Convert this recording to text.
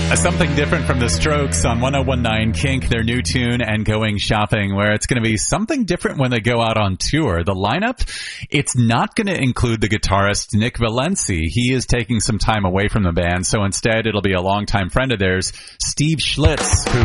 Something different from the Strokes on 101.9 Kink, their new tune, and Going Shopping, where it's going to be something different when they go out on tour. The lineup, it's not going to include the guitarist Nick Valenci. He is taking some time away from the band, so instead it'll be a longtime friend of theirs, Steve Schlitz, who